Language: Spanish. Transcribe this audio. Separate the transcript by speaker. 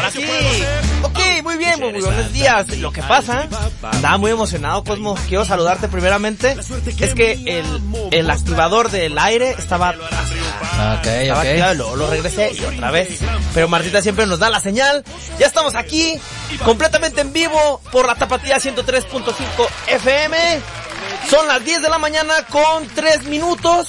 Speaker 1: Ahora sí. Ok, muy bien, muy buenos días. Lo que pasa, andaba muy emocionado, Cosmo. Quiero saludarte primeramente. Es que el activador del aire estaba activado, lo regresé y otra vez. Pero Martita siempre nos da la señal. Ya estamos aquí, completamente en vivo por la Tapatía 103.5 FM. Son las 10 de la mañana con 3 minutos.